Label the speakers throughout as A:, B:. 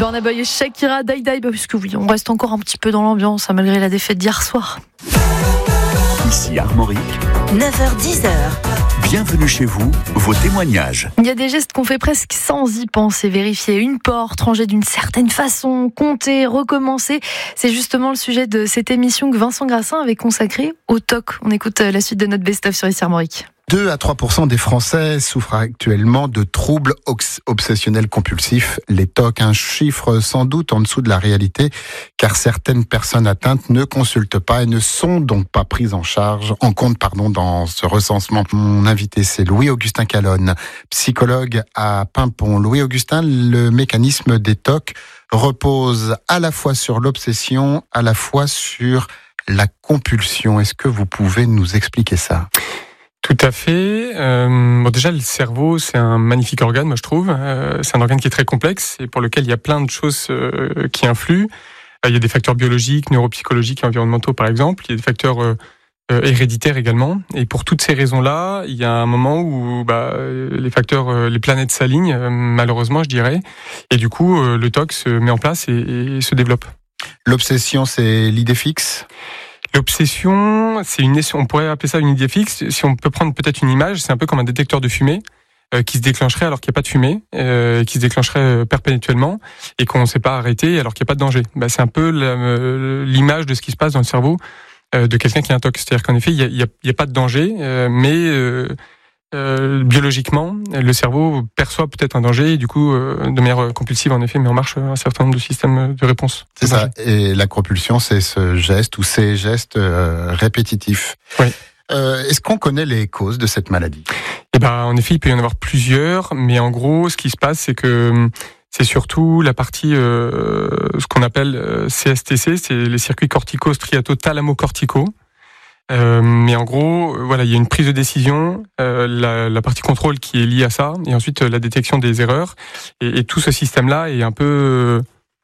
A: Burna Boy et Shakira, Die Die, puisque oui, on reste encore un petit peu dans l'ambiance, malgré la défaite d'hier soir.
B: Ici Armorique,
C: 9h-10h.
B: bienvenue chez vous, vos témoignages.
A: Il y a des gestes qu'on fait presque sans y penser, vérifier une porte, ranger d'une certaine façon, compter, recommencer. C'est justement le sujet de cette émission que Vincent Grassin avait consacrée au TOC. On écoute la suite de notre best-of sur Ici Armorique.
D: 2 à 3% des Français souffrent actuellement de troubles obsessionnels compulsifs, les TOC, un chiffre sans doute en dessous de la réalité, car certaines personnes atteintes ne consultent pas et ne sont donc pas prises en compte dans ce recensement. Mon invité, c'est Louis-Augustin Calonne, psychologue à Paimpont. Louis-Augustin, le mécanisme des TOC repose à la fois sur l'obsession, à la fois sur la compulsion. Est-ce que vous pouvez nous expliquer ça ?
E: Tout à fait. Déjà, le cerveau, c'est un magnifique organe, moi je trouve. C'est un organe qui est très complexe et pour lequel il y a plein de choses qui influent. Il y a des facteurs biologiques, neuropsychologiques et environnementaux, par exemple. Il y a des facteurs héréditaires également. Et pour toutes ces raisons-là, il y a un moment où les planètes s'alignent, malheureusement, je dirais. Et du coup, le TOC se met en place et se développe.
D: L'obsession, c'est l'idée fixe ?
E: L'obsession, on pourrait appeler ça une idée fixe. Si on peut prendre peut-être une image, c'est un peu comme un détecteur de fumée qui se déclencherait alors qu'il n'y a pas de fumée, qui se déclencherait perpétuellement et qu'on ne sait pas arrêter alors qu'il n'y a pas de danger. C'est un peu l'image de ce qui se passe dans le cerveau de quelqu'un qui a un TOC. C'est-à-dire qu'en effet, il y a pas de danger, mais biologiquement, le cerveau perçoit peut-être un danger et du coup, de manière compulsive, en effet, met en marche un certain nombre de systèmes de réponse.
D: C'est ça. Et la compulsion, c'est ce geste ou ces gestes répétitifs.
E: Oui.
D: Est-ce qu'on connaît les causes de cette maladie ?
E: En effet, il peut y en avoir plusieurs, mais en gros, ce qui se passe, c'est que c'est surtout la partie, ce qu'on appelle CSTC, c'est les circuits cortico-striato-thalamo-corticaux. Mais en gros, il y a une prise de décision, la partie contrôle qui est liée à ça, et ensuite la détection des erreurs. Et tout ce système-là est un peu,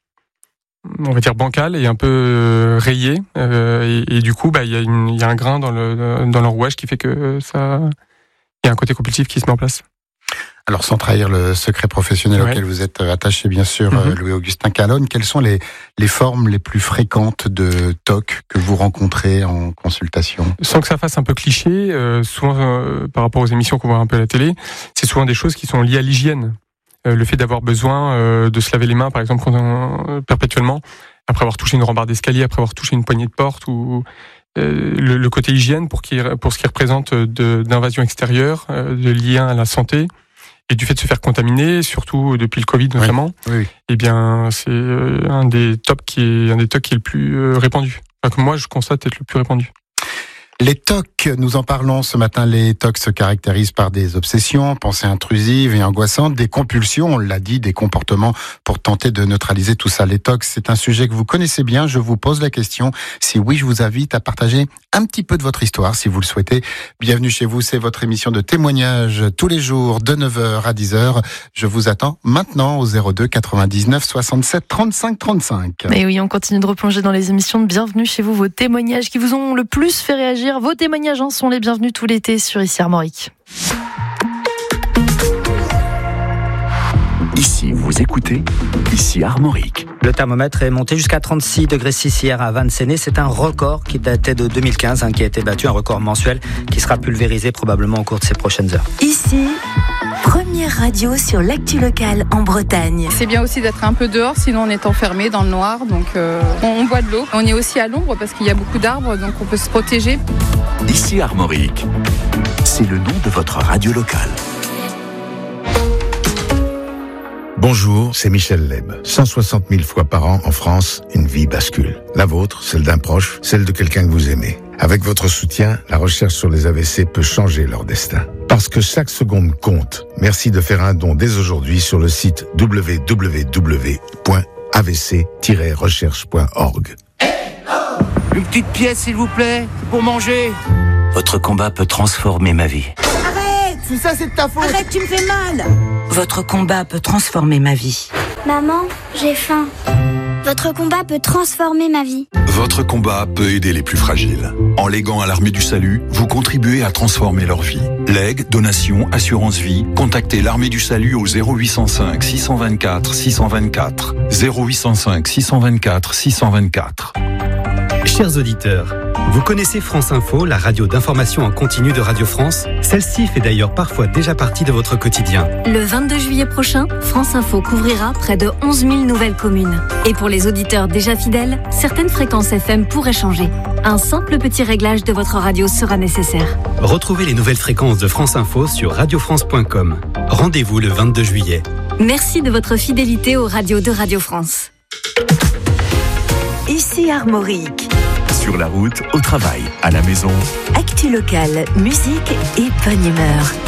E: on va dire, bancal et un peu rayé. Et du coup, il y a un grain dans l'enrouage qui fait que il y a un côté compulsif qui se met en place.
D: Alors, sans trahir le secret professionnel auquel vous êtes attaché, bien sûr, Louis-Augustin Calonne, quelles sont les formes les plus fréquentes de TOC que vous rencontrez en consultation ?
E: Sans que ça fasse un peu cliché, souvent par rapport aux émissions qu'on voit un peu à la télé, c'est souvent des choses qui sont liées à l'hygiène. Le fait d'avoir besoin de se laver les mains, par exemple, perpétuellement, après avoir touché une rambarde d'escalier, après avoir touché une poignée de porte, ou le côté hygiène pour ce qui représente d'invasion extérieure, de lien à la santé. Et du fait de se faire contaminer, surtout depuis le Covid notamment,
D: oui.
E: Eh bien, c'est un des TOC qui est le plus répandu. Que moi, je constate être le plus répandu.
D: Les TOC, nous en parlons ce matin, les TOC se caractérisent par des obsessions, pensées intrusives et angoissantes, des compulsions, on l'a dit, des comportements pour tenter de neutraliser tout ça. Les TOC, c'est un sujet que vous connaissez bien, je vous pose la question. Si oui, je vous invite à partager un petit peu de votre histoire, si vous le souhaitez. Bienvenue chez vous, c'est votre émission de témoignages tous les jours de 9h à 10h. Je vous attends maintenant au 02 99 67 35 35.
A: Et oui, on continue de replonger dans les émissions de Bienvenue chez vous, vos témoignages qui vous ont le plus fait réagir. Vos témoignages sont les bienvenus tout l'été sur Ici Armorique.
B: Ici, vous écoutez Ici Armorique.
F: Le thermomètre est monté jusqu'à 36 degrés 6 hier à Vannes-Séné. C'est un record qui datait de 2015, qui a été battu, un record mensuel qui sera pulvérisé probablement au cours de ces prochaines heures.
C: Ici, première radio sur l'actu locale en Bretagne.
G: C'est bien aussi d'être un peu dehors, sinon on est enfermé dans le noir, donc on boit de l'eau. On est aussi à l'ombre parce qu'il y a beaucoup d'arbres, donc on peut se protéger.
B: Ici Armorique, c'est le nom de votre radio locale.
H: Bonjour, c'est Michel Leb. 160 000 fois par an en France, une vie bascule. La vôtre, celle d'un proche, celle de quelqu'un que vous aimez. Avec votre soutien, la recherche sur les AVC peut changer leur destin. Parce que chaque seconde compte, merci de faire un don dès aujourd'hui sur le site www.avc-recherche.org.
I: Une petite pièce, s'il vous plaît, pour manger.
J: Votre combat peut transformer ma vie.
I: Tout ça, c'est de ta faute.
C: Arrête, tu me fais mal.
F: Votre combat peut transformer ma vie.
K: Maman, j'ai faim. Votre combat peut transformer ma vie.
B: Votre combat peut aider les plus fragiles. En léguant à l'Armée du Salut, vous contribuez à transformer leur vie. Legs, donations, assurance vie, contactez l'Armée du Salut au 0805 624 624. 0805 624 624.
K: Chers auditeurs, vous connaissez France Info, la radio d'information en continu de Radio France? Celle-ci fait d'ailleurs parfois déjà partie de votre quotidien.
L: Le 22 juillet prochain, France Info couvrira près de 11 000 nouvelles communes. Et pour les auditeurs déjà fidèles, certaines fréquences FM pourraient changer. Un simple petit réglage de votre radio sera nécessaire.
K: Retrouvez les nouvelles fréquences de France Info sur radiofrance.com. Rendez-vous le 22 juillet.
L: Merci de votre fidélité aux radios de Radio France.
C: Ici Armorique.
B: Sur la route, au travail, à la maison.
C: Actu locale, musique et bonne humeur.